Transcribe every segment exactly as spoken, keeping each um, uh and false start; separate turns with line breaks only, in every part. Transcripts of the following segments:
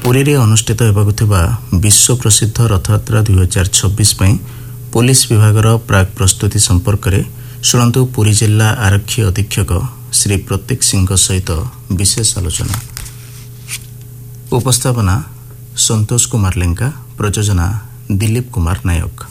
पुरी रे अनुष्ठित हेबाकु थिबा विश्व प्रसिद्ध रथयात्रा दुई हजार छब्बीस पई पुलिस विभागर प्राक प्रस्तुति संपर्क में शुणु पुरी जिला आरक्षी अधीक्षक श्री प्रतीक सिंह सहित विशेष आलोचना। उपस्थापना संतोष कुमार लेंका, प्रयोजना दिलीप कुमार नायक।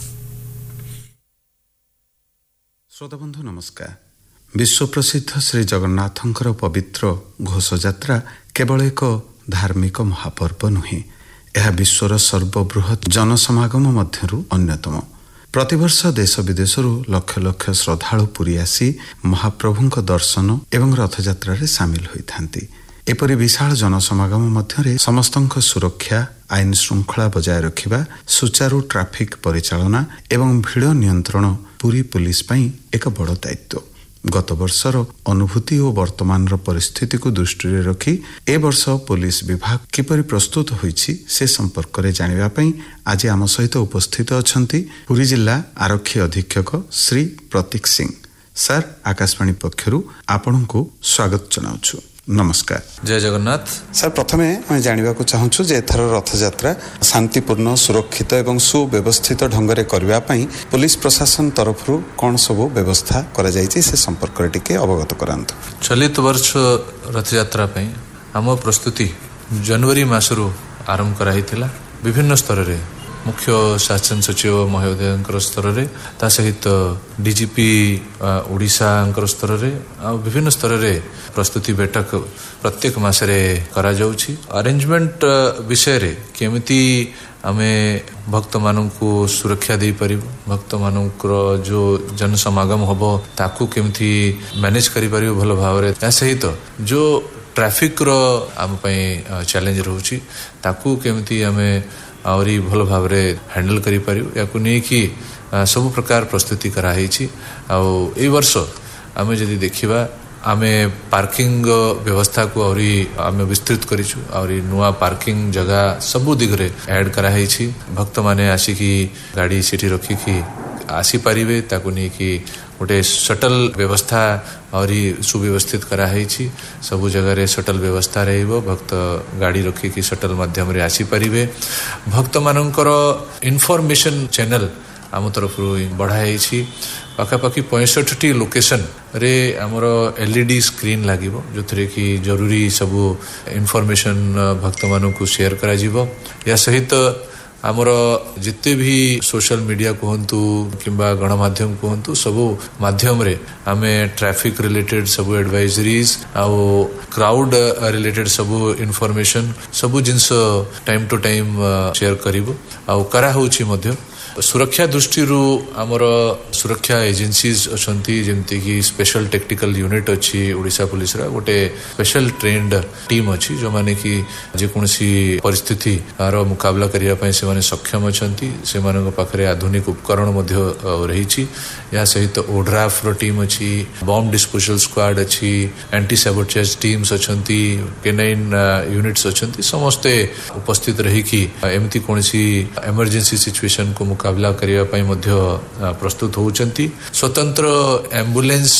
श्रोताबंधु नमस्कार। विश्व प्रसिद्ध श्री जगन्नाथंकर पवित्र घोषयात्रा केवल एक धार्मिक महापर्व नुहे, यह विश्वर सर्वबृहत जनसमागम मध्यरु अन्यतम। प्रतिवर्ष देश विदेशरू लक्ष लक्ष श्रद्धालु पुरी आसी महाप्रभुंक दर्शन एवं रथयात्रा रे सामिल होइथांती। एपरि विशाल जनसमागम मध्यरे समस्तंक सुरक्षा, आईन श्रृंखला बजाय रखिबा, सुचारू ट्राफिक परिचालना एवं भीड़ नियंत्रण पुरी पुलिस पई एक बड़ दायित्व। गत वर्षर अनुभूति और वर्तमान परिस्थिति को दृष्टि रखी ए वर्ष पुलिस विभाग किपरि प्रस्तुत होईछि से संपर्क में जानिबा पई आज आम सहित उपस्थित अछंती पुरी जिला आरक्षी अधीक्षक श्री प्रतीक सिंह। सर, आकाशवाणी पक्षरु आपनकु स्वागत जनाउछु। नमस्कार।
जय जगन्नाथ।
सर, प्रथमे आम जानवा चाहूँ जे एथर रथयात्रा शांतिपूर्ण, सुरक्षित एवं सुव्यवस्थित ढंगरे करबा पई पुलिस प्रशासन तरफ कौन सब व्यवस्था करा जायछि से संपर्क रे टिके अवगत करांतु।
चलित वर्ष रथयात्रा पई आम प्रस्तुति जनवरी मासरू आरंभ कराइथिला। विभिन्न स्तर रे मुख्य शासन सचिव महोदय स्तर रे, ता सहित डीजीपी ओडिशा स्तर रे आ विभिन्न स्तर रे प्रस्तुति बैठक प्रत्येक मासरे करा जाउछि। अरेंजमेंट विषय रे केमिति आमे भक्त माननकु सुरक्षा दे परिबो, भक्त माननकर जो जनसमागम हबो ताकू केमिति मैनेज करि परिबो भलो भावरे, ता सहित जो ट्रैफिक रो आम पई चैलेंज रहउछि ताकू केमिति आमे आउरी भल भाव हैंडल करि पारिबो, याकु नै कि सब प्रकार प्रस्तुति कराई छी। आउ ए वर्ष आमे जदि देखिबा आमे पार्किंग व्यवस्था को आउरी आमे विस्तृत करिछु, आउरी नुआ पार्किंग जगह सबु दिगरे ऐड कराई छी। भक्त माने आसी कि गाड़ी सिटी रखी कि आसी पारिबे, ताकु नै कि गोटे शटल व्यवस्था आउरी सुव्यवस्थित कराई छी। सबु जगह रे शटल व्यवस्था रहिबो, भक्त गाड़ी रखी कि शटल माध्यम रे आसी पारिबे। भक्त मानकर इनफॉरमेशन चैनल आम तरफ बढ़ाई छी। पाखापाखि पैंसठ टी लोकेशन रे आमर एलईडी स्क्रीन लागिबो, जोथरे कि जरूरी सबु इनफॉरमेशन भक्त मानकु शेयर करा जिवो। या सहित आमर जिते भी सोशल मीडिया कहतु किंबा गणमाध्यम कहतु सबु माध्यम रे आमे ट्रैफिक रिलेटेड सबु एडवाइजरीज आउ क्राउड रिलेटेड सबु इनफॉरमेशन सबु जिंस टाइम टू टाइम शेयर करिवो। आउ करा होछि मध्य सुरक्षा दृष्टि आमर सुरक्षा एजेंसीज अछंती, जेमती कि स्पेशल टेक्निकल यूनिट अच्छी ओडिशा पुलिस रा गोटे स्पेशल ट्रेन्ड टीम अच्छी, जो माने कि जेकोसी परिस्थिति आरो मुकाबला करिया पई से माने सक्षम अछंती। से मानक पाखरे आधुनिक उपकरण मध्य रहिछि। या सहित ओड्राफ रो टीम अच्छी, बॉम्ब डिस्पोजल स्क्वाड अच्छी, anti sabotage teams अछंती, canine units अछंती। समस्ते उपस्थित रही कि एमती कोनसी इमरजेंसी सिचुएशन को मुकाबला करिया पई मध्य प्रस्तुत होउचंती। स्वतंत्र एम्बुलेंस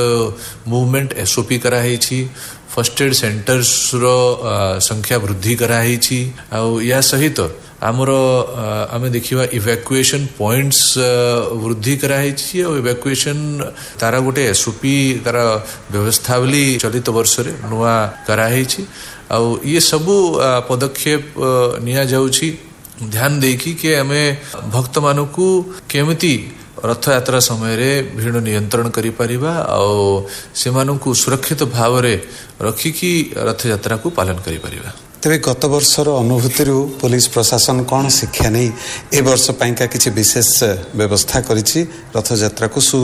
मूवमेंट एसओपी करा हेछि। फर्स्ट एड सेंटर्स रो संख्या वृद्धि करा हेछि। आ या सहित आमर आमे देखिबा इवैक्यूएशन पॉइंट्स वृद्धि करा हेछि। और इवैक्यूएशन तारा गोटे एसओपी तारा व्यवस्थावली चलित वर्ष रे नुआ करा हेछि। आ ये सबु पदक्षेप निया जाउछि ध्यान देखी कि आमे भक्त मानकु केमिति रथयात्रा समय रे भीड़ नियंत्रण करि परिबा और से मानकु सुरक्षित भाव रे रखी कि रथयात्रा को पालन करि परिबा।
तेरे गत वर्षर अनुभूति पुलिस प्रशासन कौन शिक्षा नहीं ए वर्ष पाइका किछि विशेष व्यवस्था करिछि रथयात्रा को